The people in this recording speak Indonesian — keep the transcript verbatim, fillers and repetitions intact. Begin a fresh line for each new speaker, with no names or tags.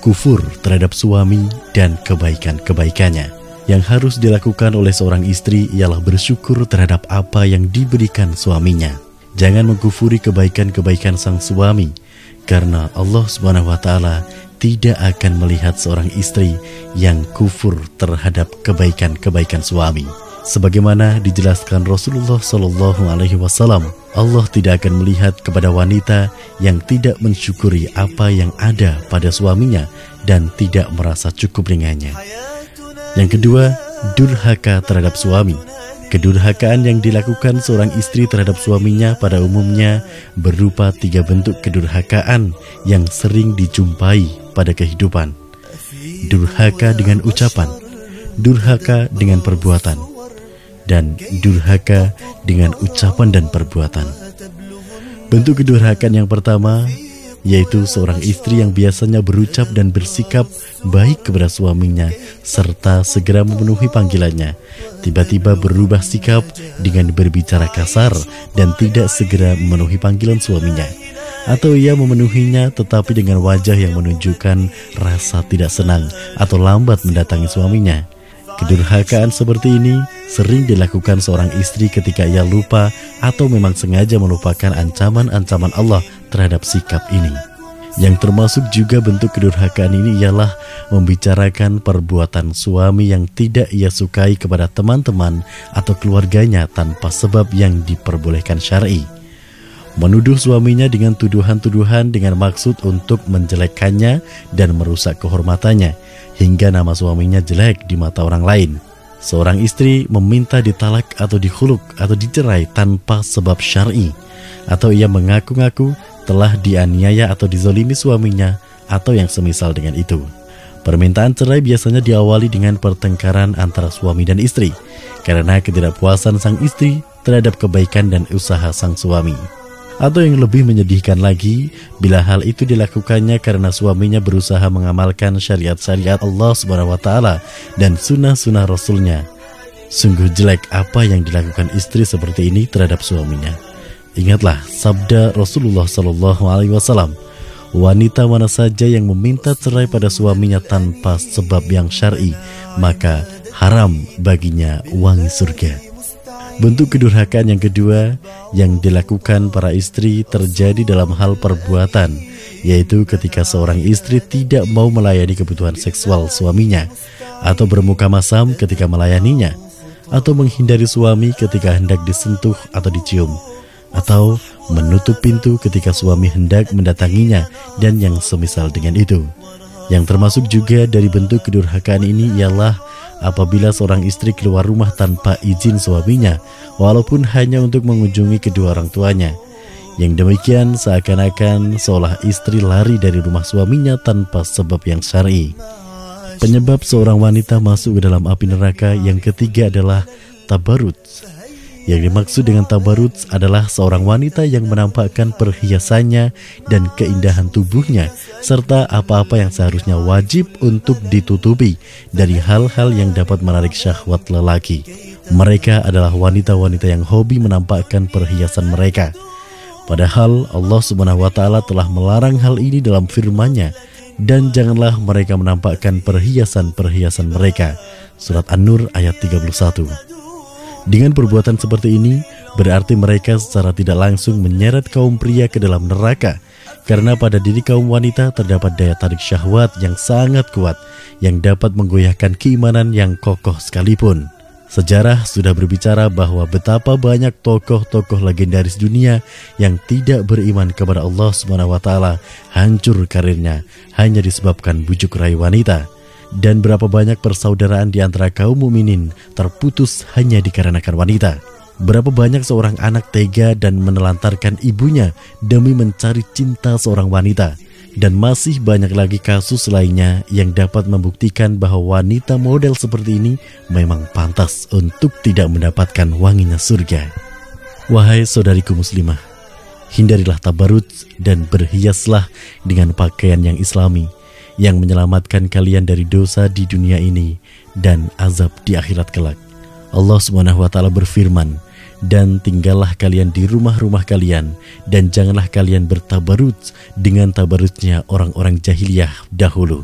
kufur terhadap suami dan kebaikan-kebaikannya. Yang harus dilakukan oleh seorang istri ialah bersyukur terhadap apa yang diberikan suaminya. Jangan mengkufuri kebaikan-kebaikan sang suami, karena Allah subhanahu wa taala tidak akan melihat seorang istri yang kufur terhadap kebaikan-kebaikan suami. Sebagaimana dijelaskan Rasulullah shallallahu alaihi wasallam, Allah tidak akan melihat kepada wanita yang tidak mensyukuri apa yang ada pada suaminya dan tidak merasa cukup dengannya. Yang kedua, durhaka terhadap suami. Kedurhakaan yang dilakukan seorang istri terhadap suaminya pada umumnya berupa tiga bentuk kedurhakaan yang sering dijumpai pada kehidupan. Durhaka dengan ucapan, durhaka dengan perbuatan, dan durhaka dengan ucapan dan perbuatan. Bentuk kedurhakaan yang pertama yaitu seorang istri yang biasanya berucap dan bersikap baik kepada suaminya serta segera memenuhi panggilannya, tiba-tiba berubah sikap dengan berbicara kasar dan tidak segera memenuhi panggilan suaminya, atau ia memenuhinya tetapi dengan wajah yang menunjukkan rasa tidak senang atau lambat mendatangi suaminya. Kedurhakaan seperti ini sering dilakukan seorang istri ketika ia lupa atau memang sengaja melupakan ancaman-ancaman Allah terhadap sikap ini. Yang termasuk juga bentuk kedurhakaan ini ialah membicarakan perbuatan suami yang tidak ia sukai kepada teman-teman atau keluarganya tanpa sebab yang diperbolehkan syar'i. Menuduh suaminya dengan tuduhan-tuduhan dengan maksud untuk menjelekkannya dan merusak kehormatannya, hingga nama suaminya jelek di mata orang lain. Seorang istri meminta ditalak atau dikhuluk atau dicerai tanpa sebab syar'i, atau ia mengaku-ngaku telah dianiaya atau dizolimi suaminya, atau yang semisal dengan itu. Permintaan cerai biasanya diawali dengan pertengkaran antara suami dan istri, karena ketidakpuasan sang istri terhadap kebaikan dan usaha sang suami. Atau yang lebih menyedihkan lagi, bila hal itu dilakukannya karena suaminya berusaha mengamalkan syariat-syariat Allah subhanahu wa taala dan sunnah-sunnah Rasulnya. Sungguh jelek apa yang dilakukan istri seperti ini terhadap suaminya. Ingatlah sabda Rasulullah shallallahu alaihi wasallam, wanita mana saja yang meminta cerai pada suaminya tanpa sebab yang syar'i, maka haram baginya wangi surga. Bentuk kedurhakaan yang kedua yang dilakukan para istri terjadi dalam hal perbuatan, yaitu ketika seorang istri tidak mau melayani kebutuhan seksual suaminya, atau bermuka masam ketika melayaninya, atau menghindari suami ketika hendak disentuh atau dicium, atau menutup pintu ketika suami hendak mendatanginya, dan yang semisal dengan itu. Yang termasuk juga dari bentuk kedurhakaan ini ialah apabila seorang istri keluar rumah tanpa izin suaminya, walaupun hanya untuk mengunjungi kedua orang tuanya. Yang demikian seakan-akan seolah istri lari dari rumah suaminya tanpa sebab yang syar'i. Penyebab seorang wanita masuk ke dalam api neraka yang ketiga adalah tabarut. Yang dimaksud dengan tabarut adalah seorang wanita yang menampakkan perhiasannya dan keindahan tubuhnya, serta apa-apa yang seharusnya wajib untuk ditutupi dari hal-hal yang dapat menarik syahwat lelaki. Mereka adalah wanita-wanita yang hobi menampakkan perhiasan mereka. Padahal Allah subhanahu wa taala telah melarang hal ini dalam firman-Nya, dan janganlah mereka menampakkan perhiasan-perhiasan mereka. Surat An-Nur ayat tiga puluh satu. Dengan perbuatan seperti ini, berarti mereka secara tidak langsung menyeret kaum pria ke dalam neraka, karena pada diri kaum wanita terdapat daya tarik syahwat yang sangat kuat, yang dapat menggoyahkan keimanan yang kokoh sekalipun. Sejarah sudah berbicara bahwa betapa banyak tokoh-tokoh legendaris dunia yang tidak beriman kepada Allah subhanahu wa taala hancur karirnya hanya disebabkan bujuk rayu wanita. Dan berapa banyak persaudaraan di antara kaum mukminin terputus hanya dikarenakan wanita. Berapa banyak seorang anak tega dan menelantarkan ibunya demi mencari cinta seorang wanita. Dan masih banyak lagi kasus lainnya yang dapat membuktikan bahwa wanita model seperti ini memang pantas untuk tidak mendapatkan wanginya surga. Wahai saudariku muslimah, hindarilah tabarut dan berhiaslah dengan pakaian yang islami, yang menyelamatkan kalian dari dosa di dunia ini dan azab di akhirat kelak. Allah subhanahu wa taala berfirman, dan tinggallah kalian di rumah-rumah kalian, dan janganlah kalian bertabarut dengan tabarutnya orang-orang jahiliyah dahulu.